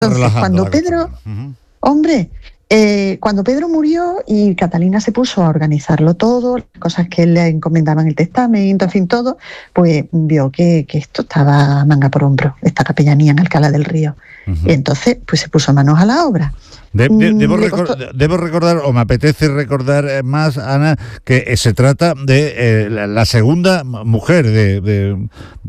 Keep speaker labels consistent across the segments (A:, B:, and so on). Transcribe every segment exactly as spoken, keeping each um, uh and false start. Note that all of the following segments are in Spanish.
A: Entonces, cuando Pedro, uh-huh. hombre, eh, cuando Pedro murió y Catalina se puso a organizarlo todo, las cosas que le encomendaban el testamento, en fin, todo, pues vio que, que esto estaba manga por hombro, esta capellanía en Alcalá del Río. Uh-huh. Y entonces, pues se puso manos a la obra.
B: De, de, debo, recor debo recordar, o me apetece recordar más, Ana, que eh, se trata de eh, la, la segunda mujer de... de,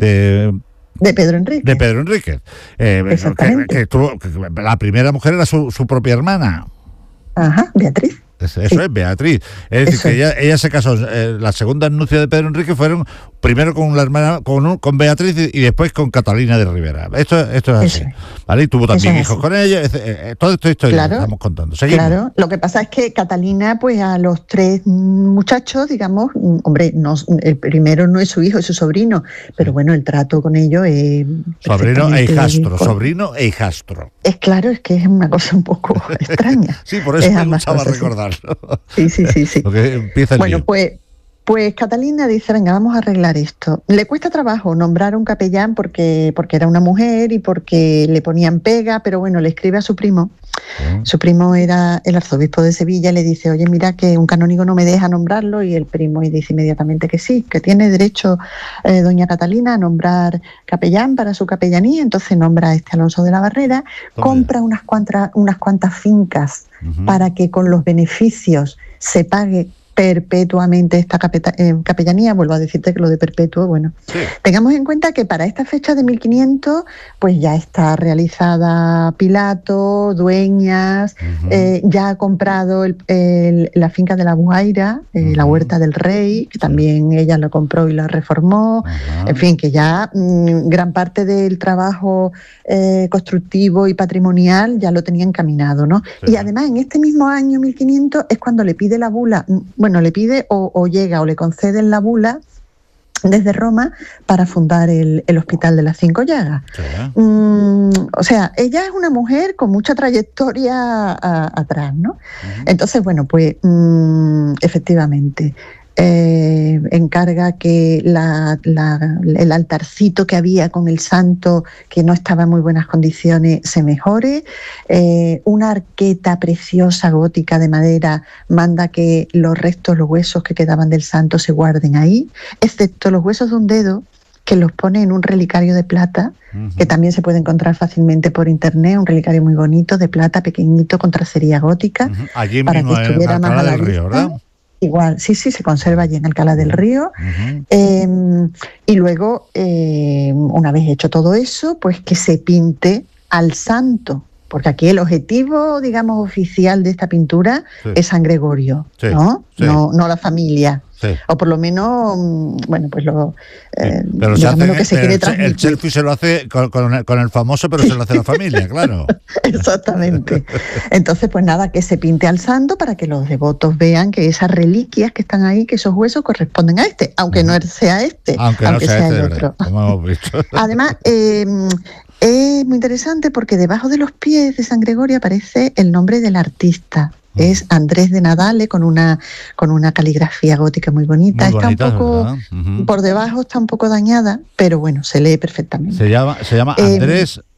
B: de
A: De Pedro Enríquez.
B: De Pedro Enríquez. Eh, que, que tuvo, que la primera mujer era su, su propia hermana.
A: Ajá, Beatriz.
B: Eso sí. Es, Beatriz. Es decir, Eso que ella, ella se casó, eh, la segunda nupcia de Pedro Enríquez fueron primero con la hermana, con, un, con Beatriz y, y después con Catalina de Rivera. Esto, esto es así. Eso. ¿Vale? Y tuvo también hijos con ella. Es, eh, todo esto historia
A: claro,
B: que estamos contando. Seguimos.
A: Claro, lo que pasa es que Catalina, pues a los tres muchachos, digamos, hombre, no, el primero no es su hijo, es su sobrino, pero bueno, el trato con ellos es...
B: Sobrino e hijastro, con... sobrino e hijastro.
A: Es claro, es que es una cosa un poco extraña.
B: Sí, por eso me gustaba recordarlo.
A: Sí, sí, sí, sí.
B: Porque empieza el
A: bueno,
B: lío.
A: pues... Pues Catalina dice, venga, vamos a arreglar esto. Le cuesta trabajo nombrar un capellán porque, porque era una mujer y porque le ponían pega, pero bueno, le escribe a su primo. Uh-huh. Su primo era el arzobispo de Sevilla, le dice, oye, mira que un canónigo no me deja nombrarlo, y el primo dice inmediatamente que sí, que tiene derecho eh, doña Catalina a nombrar capellán para su capellanía. Entonces nombra a este Alonso de la Barrera, ¿Dónde? compra unas cuantas, unas cuantas fincas uh-huh. para que con los beneficios se pague perpetuamente esta eh, capellanía. Vuelvo a decirte que lo de perpetuo, bueno, sí. Tengamos en cuenta que para esta fecha de mil quinientos pues ya está realizada Pilato, dueñas, uh-huh. eh, ya ha comprado el, el, la finca de la Buhaira, eh, uh-huh. la Huerta del Rey, que también sí. ella lo compró y lo reformó, uh-huh. en fin, que ya mmm, gran parte del trabajo eh, constructivo y patrimonial ya lo tenía encaminado, ¿no? Sí. Y además en este mismo año mil quinientos es cuando le pide la bula, bueno, le pide o, o llega o le conceden la bula desde Roma para fundar el, el Hospital de las Cinco Llagas. Sí. Mm, o sea, ella es una mujer con mucha trayectoria a, atrás, ¿no? Uh-huh. Entonces, bueno, pues mm, efectivamente eh, encarga que la, la, el altarcito que había con el santo, que no estaba en muy buenas condiciones, se mejore. Eh, una arqueta preciosa gótica de madera manda que los restos, los huesos que quedaban del santo se guarden ahí, excepto los huesos de un dedo, que los pone en un relicario de plata, uh-huh. que también se puede encontrar fácilmente por internet, un relicario muy bonito, de plata, pequeñito, con tracería gótica,
B: uh-huh. Allí
A: para
B: mismo
A: que estuviera
B: en
A: más a la
B: del Río, ¿verdad?
A: Igual, sí, sí, se conserva allí en Alcalá del Río. Uh-huh. eh, y luego, eh, una vez hecho todo eso, pues que se pinte al santo, porque aquí el objetivo, digamos, oficial de esta pintura sí. es San Gregorio, sí. ¿no? Sí. No, no la familia. Sí. O por lo menos, bueno, pues lo, eh,
B: sí. pero se hace,
A: lo que se quiere transmitir.
B: El selfie se lo hace con, con, el, con el famoso, pero se lo hace la familia, claro.
A: Exactamente. Entonces, pues nada, que se pinte al santo para que los devotos vean que esas reliquias que están ahí, que esos huesos corresponden a este, aunque no sea este,
B: aunque,
A: aunque
B: no sea,
A: sea
B: este,
A: el otro.
B: Como hemos visto.
A: Además, eh, es muy interesante porque debajo de los pies de San Gregorio aparece el nombre del artista. Es Andrés de Nadale, con una con una caligrafía gótica muy bonita.
B: Muy bonita,
A: está un poco uh-huh. por debajo, está un poco dañada, pero bueno, se lee perfectamente.
B: Se llama, se llama Andrés
A: eh,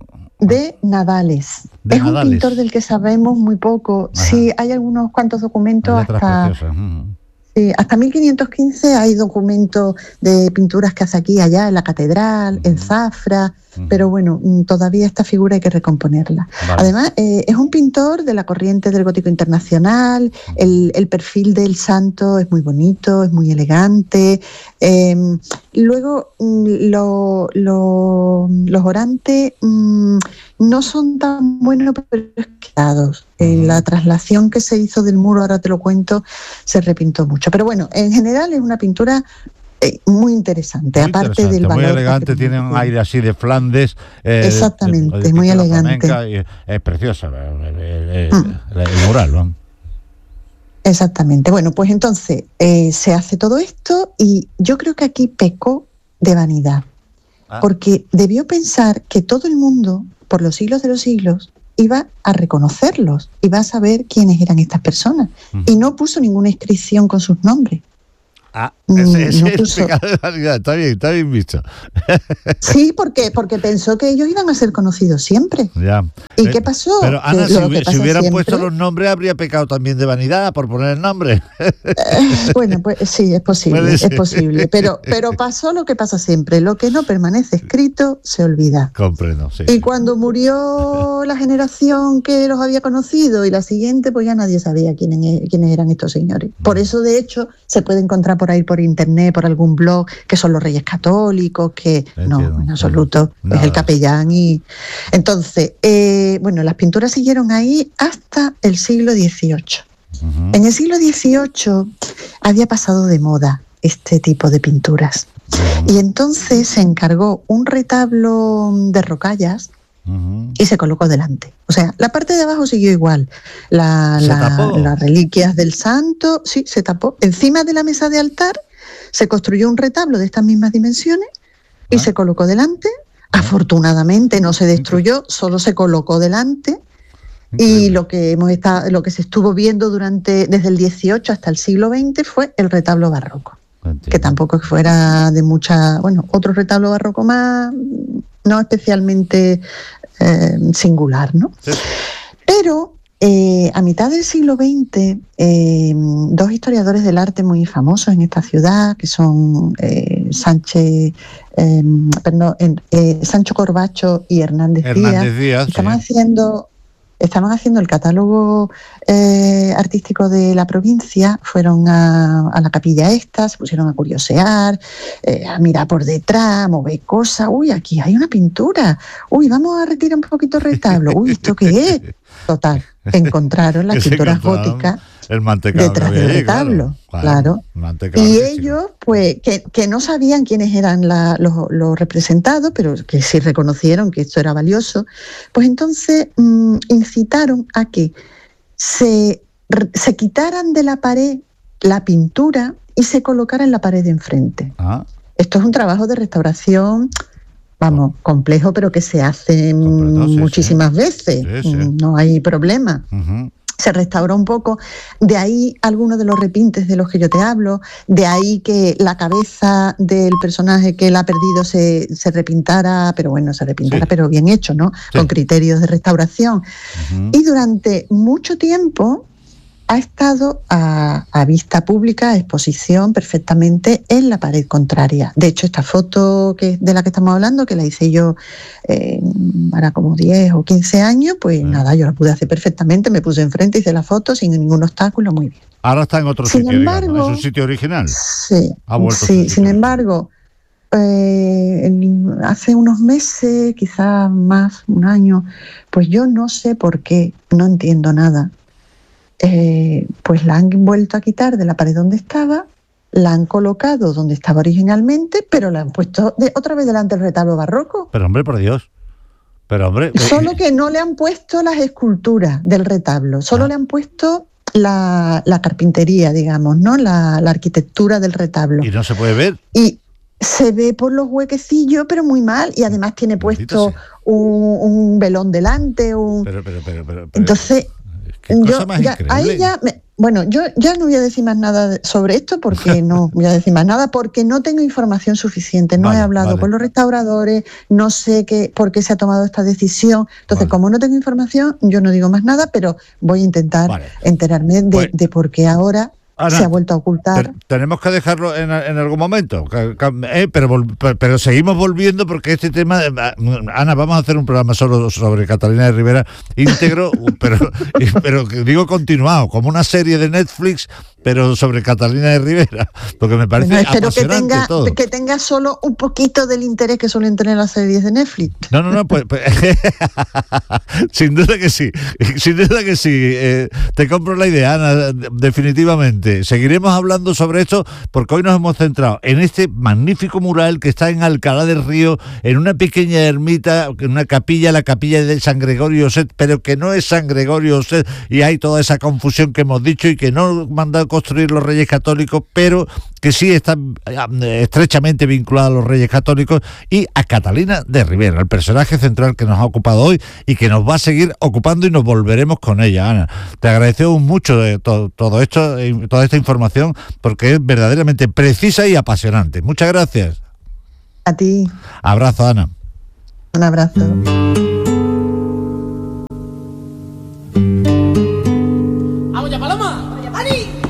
A: de Nadales.
B: De
A: es
B: Nadales.
A: Un pintor del que sabemos muy poco. Ajá. Sí, hay algunos cuantos documentos hasta. Uh-huh. Sí, hasta mil quinientos quince hay documentos de pinturas que hace aquí y allá, en la catedral, uh-huh. en Zafra, uh-huh. pero bueno, todavía esta figura hay que recomponerla. Vale. Además, eh, es un pintor de la corriente del gótico internacional, uh-huh. el, el perfil del santo es muy bonito, es muy elegante. Eh, luego, lo, lo, los orantes mmm, no son tan buenos, pero quedados. En la traslación que se hizo del muro, ahora te lo cuento, se repintó mucho. Pero bueno, en general es una pintura eh, muy interesante, muy aparte interesante, del valor.
B: Muy elegante, tiene un aire así de Flandes.
A: Eh, Exactamente, de, de muy elegante.
B: Y es preciosa el, el, mm. el, el mural, ¿no?
A: Exactamente. Bueno, pues entonces eh, se hace todo esto y yo creo que aquí pecó de vanidad, ah. porque debió pensar que todo el mundo, por los siglos de los siglos, iba a reconocerlos, iba a saber quiénes eran estas personas, uh-huh. y no puso ninguna inscripción con sus nombres.
B: Ah, ese, ese no es el pecado de vanidad, está bien, está bien visto.
A: Sí, porque, porque pensó que ellos iban a ser conocidos siempre.
B: Ya.
A: ¿Y eh, qué pasó?
B: Pero Ana,
A: que,
B: si, hubi- si hubieran
A: siempre,
B: puesto los nombres, habría pecado también de vanidad por poner el nombre.
A: Eh, bueno, pues sí, es posible, es posible. Pero, pero pasó lo que pasa siempre, lo que no permanece escrito se olvida.
B: Comprendo, sí.
A: Y
B: sí.
A: cuando murió la generación que los había conocido y la siguiente, pues ya nadie sabía quiénes, quiénes eran estos señores. Por eso, de hecho, se puede encontrar por ahí por internet, por algún blog, que son los Reyes Católicos, que
B: Entiendo.
A: no, en absoluto,
B: Nada.
A: es el capellán. Y entonces, eh, bueno, las pinturas siguieron ahí hasta el siglo dieciocho. Uh-huh. En el siglo dieciocho había pasado de moda este tipo de pinturas. Uh-huh. Y entonces se encargó un retablo de rocallas uh-huh. y se colocó delante. O sea, la parte de abajo siguió igual. La, la, las reliquias del santo, sí, se tapó. Encima de la mesa de altar se construyó un retablo de estas mismas dimensiones y ¿Ah? se colocó delante. ¿Ah? Afortunadamente no se destruyó, solo se colocó delante. Increíble. Y lo que hemos estado, lo que se estuvo viendo durante desde el dieciocho hasta el siglo veinte fue el retablo barroco. Entiendo. Que tampoco fuera de mucha, bueno, otro retablo barroco más, no especialmente eh, singular, ¿no? Sí. Pero eh, a mitad del siglo veinte, eh, dos historiadores del arte muy famosos en esta ciudad, que son eh, Sánchez, eh, perdón, eh, Sancho Corbacho y Hernández,
B: Hernández Díaz,
A: Díaz estaban
B: sí.
A: haciendo Estaban haciendo el catálogo eh, artístico de la provincia, fueron a, a la capilla esta, se pusieron a curiosear, eh, a mirar por detrás, a mover cosas. Uy, aquí hay una pintura. Uy, vamos a retirar un poquito el retablo. Uy, ¿esto qué es? Total, encontraron las pinturas góticas
B: el mantecado
A: detrás del retablo, claro. claro. Y ellos, pues, que, que no sabían quiénes eran la, los, los representados, pero que sí reconocieron que esto era valioso, pues entonces mmm, incitaron a que se, se quitaran de la pared la pintura y se colocara en la pared de enfrente. Ah. Esto es un trabajo de restauración, vamos, complejo, pero que se hace Completo, sí, muchísimas sí. veces, sí, sí. no hay problema. Uh-huh. Se restauró un poco, de ahí algunos de los repintes de los que yo te hablo, de ahí que la cabeza del personaje que él ha perdido se, se repintara, pero bueno, se repintara, sí. pero bien hecho, ¿no? Sí. Con criterios de restauración. Uh-huh. Y durante mucho tiempo ha estado a, a vista pública, a exposición perfectamente en la pared contraria. De hecho, esta foto que de la que estamos hablando, que la hice yo eh, ahora como diez o quince años, pues mm. nada, yo la pude hacer perfectamente, me puse enfrente, hice la foto sin ningún obstáculo, muy bien.
B: Ahora está en otro sin sitio, embargo, digamos, es un sitio original.
A: Sí,
B: ha vuelto
A: sí sin embargo, eh, en, hace unos meses, quizás más, un año, pues yo no sé por qué, no entiendo nada. Eh, pues la han vuelto a quitar de la pared donde estaba, la han colocado donde estaba originalmente, pero la han puesto de, otra vez delante del retablo barroco.
B: Pero hombre, por Dios. Pero hombre.
A: Solo que no le han puesto las esculturas del retablo, solo ah. le han puesto la, la carpintería, digamos, ¿no? La, la arquitectura del retablo.
B: ¿Y no se puede ver?
A: Y se ve por los huequecillos, pero muy mal, y además tiene puesto un, un velón delante, un.
B: Pero, pero, pero, pero, pero
A: entonces.
B: Yo,
A: ya, ahí ya me, bueno, yo ya no voy a decir más nada sobre esto porque no voy a decir más nada porque no tengo información suficiente, no vale, he hablado vale. con los restauradores, no sé qué, por qué se ha tomado esta decisión, entonces vale. como no tengo información yo no digo más nada, pero voy a intentar vale. enterarme de, pues, de por qué ahora Ana, se ha vuelto a ocultar.
B: Te, tenemos que dejarlo en, en algún momento, eh, pero, pero seguimos volviendo porque este tema, Ana, vamos a hacer un programa solo sobre Catalina de Rivera íntegro, pero, pero digo continuado, como una serie de Netflix, pero sobre Catalina de Rivera, porque me parece bueno, espero apasionante
A: que tenga,
B: todo.
A: que tenga solo un poquito del interés que suelen tener las series de Netflix.
B: No, no, no, pues, pues sin duda que sí, sin duda que sí. Eh, te compro la idea, Ana, definitivamente. Seguiremos hablando sobre esto porque hoy nos hemos centrado en este magnífico mural que está en Alcalá del Río, en una pequeña ermita, en una capilla, la capilla de San Gregorio Set, pero que no es San Gregorio Set, y hay toda esa confusión que hemos dicho y que no manda construir los Reyes Católicos, pero que sí están estrechamente vinculados a los Reyes Católicos y a Catalina de Rivera, el personaje central que nos ha ocupado hoy y que nos va a seguir ocupando, y nos volveremos con ella, Ana. Te agradecemos mucho de to- todo esto, toda esta información, porque es verdaderamente precisa y apasionante. Muchas gracias.
A: A ti.
B: Abrazo, Ana.
A: Un abrazo.
C: ¡Vamos ya, Paloma! ¡Vamos ya, Pani!